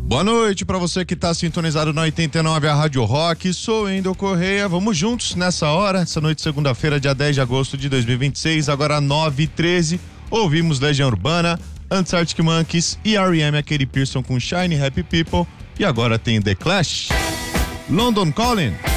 Boa noite para você que está sintonizado na 89, a Rádio Rock. Sou Wendel Correia. Vamos juntos nessa hora, essa noite, segunda-feira, dia 10 de agosto de 2026, agora 9h13. Ouvimos Legião Urbana, antes Arctic Monkeys e R.E.M. a Katy Pearson com Shiny Happy People. E agora tem The Clash, London Calling.